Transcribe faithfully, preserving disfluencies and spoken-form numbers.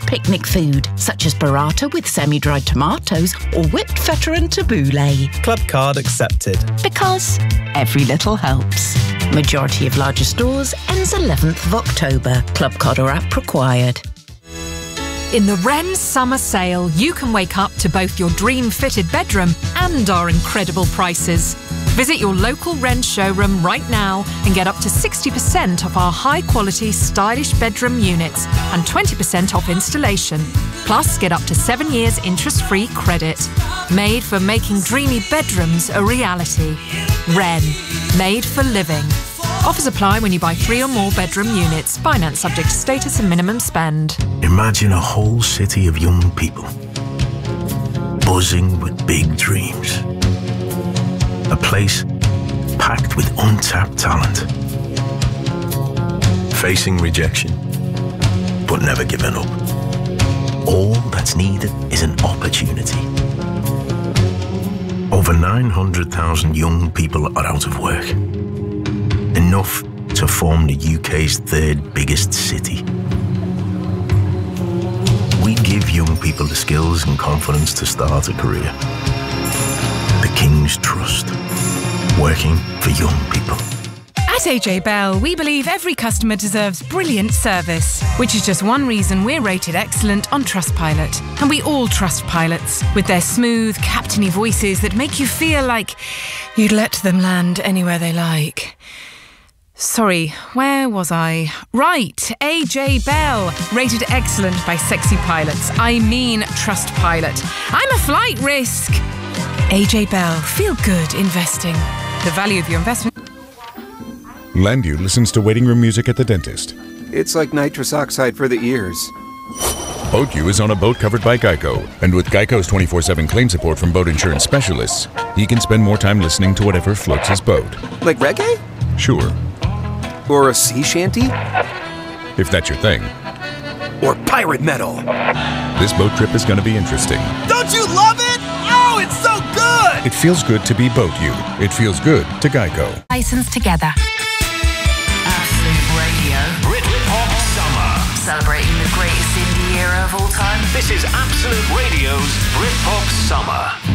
picnic food, such as burrata with semi-dried tomatoes or whipped feta and tabbouleh. Club card accepted. Because every little helps. Majority of larger stores ends eleventh of October. Club card or app required. In the Wren Summer Sale, you can wake up to both your dream-fitted bedroom and our incredible prices. Visit your local Wren showroom right now and get up to sixty percent off our high-quality, stylish bedroom units and twenty percent off installation. Plus, get up to seven years interest-free credit. Made for making dreamy bedrooms a reality. Wren. Made for living. Offers apply when you buy three or more bedroom units. Finance subject to status and minimum spend. Imagine a whole city of young people, buzzing with big dreams. A place packed with untapped talent. Facing rejection, but never giving up. All that's needed is an opportunity. Over nine hundred thousand young people are out of work. Enough to form the U K's third biggest city. We give young people the skills and confidence to start a career. The King's Trust, working for young people. At A J Bell, we believe every customer deserves brilliant service, which is just one reason we're rated excellent on Trustpilot. And we all trust pilots, with their smooth, captainy voices that make you feel like you'd let them land anywhere they like. Sorry, where was I? Right, A J Bell, rated excellent by sexy pilots. I mean Trustpilot. I'm a flight risk. A J Bell, feel good investing. The value of your investment. Landu listens to waiting room music at the dentist. It's like nitrous oxide for the ears. BoatU is on a boat covered by Geico, and with Geico's twenty-four seven claim support from boat insurance specialists, he can spend more time listening to whatever floats his boat. Like reggae? Sure. Or a sea shanty? If that's your thing. Or pirate metal. This boat trip is going to be interesting. Don't you love it? Oh, it's so good! It feels good to be BoatU. It feels good to Geico. License together. Absolute Radio. Britpop Summer. Celebrating the greatest indie era of all time. This is Absolute Radio's Britpop Summer.